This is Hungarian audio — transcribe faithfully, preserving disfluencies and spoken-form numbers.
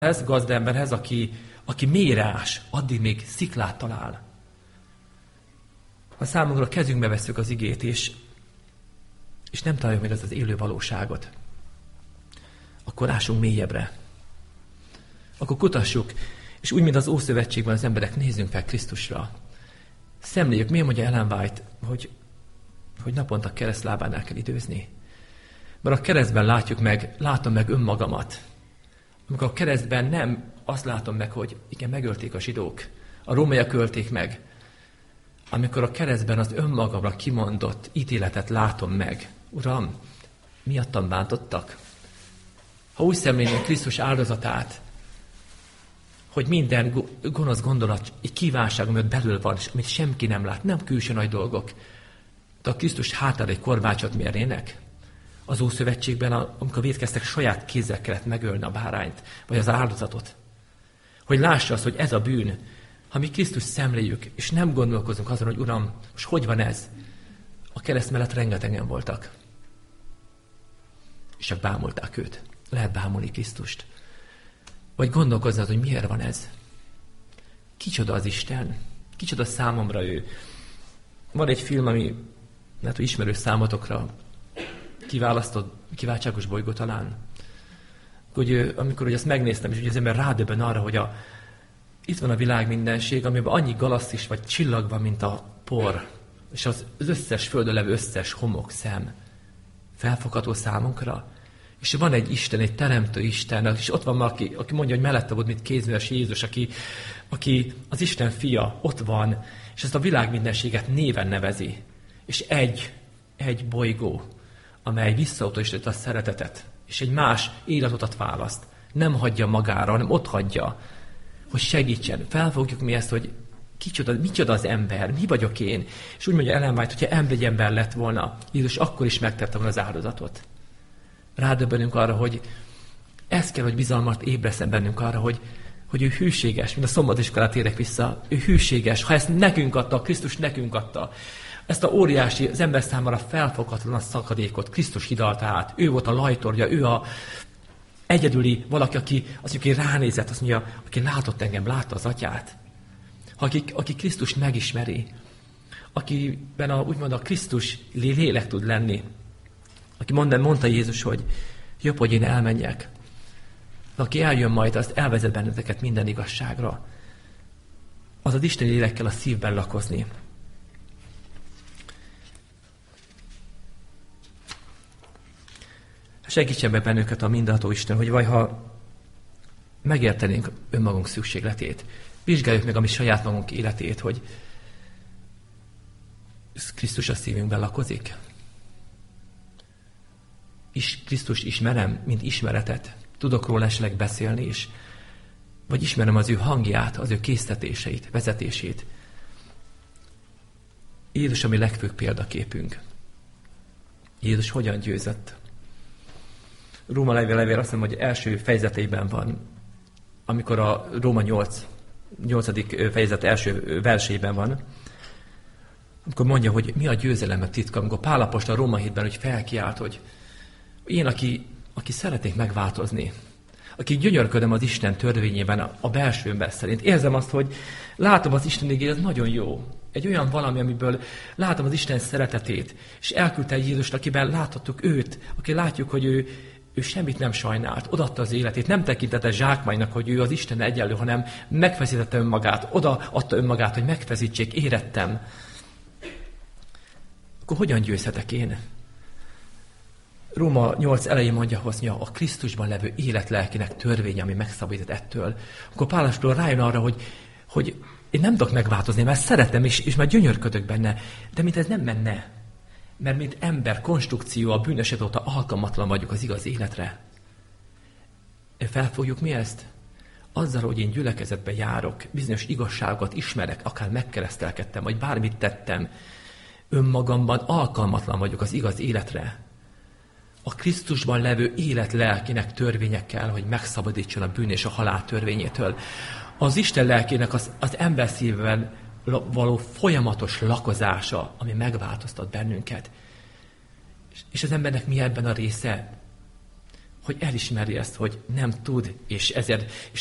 ez gazdaemberhez, aki, aki mélyre ás, addig még sziklát talál. Ha számunkra a kezünkbe vesszük az igét, és, és nem találjuk meg az az élő valóságot, akkor ásunk mélyebbre. Akkor kutassuk, és úgy, mint az Ószövetségben az emberek, nézzünk fel Krisztusra. Szemléljük, miért mondja Ellen White, hogy, hogy naponta keresztlábánál kell időzni. Mert a keresztben látjuk meg, látom meg önmagamat. Amikor a keresztben nem azt látom meg, hogy igen, megölték a zsidók, a rómaiak ölték meg. Amikor a keresztben az önmagamra kimondott ítéletet látom meg. Uram, miattam bántottak? Ha úgy szemlélnénk Krisztus áldozatát, hogy minden gonosz gondolat egy kívánság, amit belül van, és amit senki nem lát, nem külső nagy dolgok. De a Krisztus hátára egy korbácsot mérnének. Az Ószövetségben, amikor vétkeztek, saját kézzel kellett megölni a bárányt, vagy az áldozatot. Hogy lássa azt, hogy ez a bűn, ha mi Krisztus szemléljük, és nem gondolkozunk azon, hogy Uram, most hogy van ez? A kereszt mellett rengetegen voltak. És csak bámulták őt. Lehet bámulni Krisztust. Vagy gondolkozni az, hogy miért van ez? Kicsoda az Isten? Kicsoda számomra ő? Van egy film, ami lehet, hogy ismerő számotokra, kiválasztott, kiváltságos bolygó talán. Hogy, amikor hogy ezt megnéztem, és ugye az ember rádöbben arra, hogy a, itt van a világ mindenség, amiben annyi galaxis vagy csillag van, mint a por, és az, az összes földön levő összes homok szem felfogható számunkra. És van egy Isten, egy teremtő Isten, és ott van valaki, aki mondja, hogy mellette volt, mint kézműves Jézus, aki, aki az Isten fia, ott van, és ezt a világ mindenséget néven nevezi. És egy, egy bolygó, amely visszautasítja a szeretetet, és egy más életutat választ. Nem hagyja magára, hanem ott hagyja, hogy segítsen. Felfogjuk mi ezt, hogy kicsoda, micsoda az ember, mi vagyok én. És úgy mondja Ellen White, hogyha ember egy ember lett volna, Jézus akkor is megtette volna az áldozatot. Rádöbbenünk arra, hogy ez kell, hogy bizalmat ébreszem bennünk arra, hogy, hogy ő hűséges, mint a szombatiskolát érek vissza, ő hűséges, ha ezt nekünk adta, Krisztus nekünk adta. Ezt a óriási, az ember számára felfoghatatlan szakadékot Krisztus hidalta át. Ő volt a lajtorja, ő a egyedüli valaki, aki, az, aki ránézett, azt mondja, aki látott engem, látta az atyát. Aki, aki Krisztust megismeri, akiben a, úgymond a Krisztus lélek tud lenni, aki mondta, mondta Jézus, hogy jobb, hogy én elmenjek. Aki eljön majd, azt elvezet benneteket minden igazságra. Az az Isten lélekkel a szívben lakozni. Segítsen be bennünket a mindenható Isten, hogy vaj, ha megértenénk önmagunk szükségletét, vizsgáljuk meg a mi saját magunk életét, hogy Krisztus a szívünkben lakozik. És Krisztust ismerem, mint ismeretet. Tudok róla esetleg beszélni is. Vagy ismerem az ő hangját, az ő késztetéseit, vezetését. Jézus a mi legfőbb példaképünk. Jézus hogyan győzött? Róma levél azt mondom, hogy első fejezetében van, amikor a Róma nyolc, nyolcadik fejezet első versében van, amikor mondja, hogy mi a győzelem titka, amikor Pál apostol a Róma hétben, hogy felkiált, hogy én, aki, aki szeretnék megváltozni, aki gyönyörködöm az Isten törvényében, a, a belsőmben szerint. Érzem azt, hogy látom az Isten igét, ez nagyon jó. Egy olyan valami, amiből látom az Isten szeretetét, és elküldte Jézust, akiben láthattuk őt, aki látjuk, hogy ő, ő semmit nem sajnált, odaadta az életét, nem tekintette zsákmánynak, hogy ő az Isten egyenlő, hanem megfeszítette önmagát, odaadta önmagát, hogy megfeszítsék, érettem. Akkor hogyan győzhetek én? Róma nyolc elején mondja, hogy a Krisztusban levő élet lelkének törvénye, ami megszabadít ettől. Akkor Pál apostol rájön arra, hogy, hogy én nem tudok megváltozni, mert szeretem, és, és már gyönyörködök benne, de mint ez nem menne. Mert mint ember konstrukció a bűnöset óta alkalmatlan vagyok az igaz életre. Felfogjuk mi ezt? Azzal, hogy én gyülekezetbe járok, bizonyos igazságokat ismerek, akár megkeresztelkedtem, vagy bármit tettem, önmagamban alkalmatlan vagyok az igaz életre. A Krisztusban levő élet lelkének törvényekkel, hogy megszabadítson a bűn és a halál törvényétől. Az Isten lelkének az, az ember szívben való folyamatos lakozása, ami megváltoztat bennünket. És az embernek mi ebben a része? hogy elismeri ezt, hogy nem tud, és ezért és